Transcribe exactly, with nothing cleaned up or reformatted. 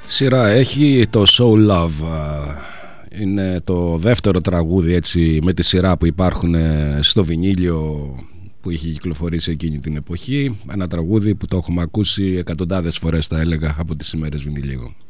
Σειρά έχει το Soul Love. Είναι το δεύτερο τραγούδι έτσι με τη σειρά που υπάρχουν στο βινίλιο που είχε κυκλοφορήσει εκείνη την εποχή. Ένα τραγούδι που το έχουμε ακούσει εκατοντάδες φορές, θα έλεγα, από τις ημέρες βινιλίου.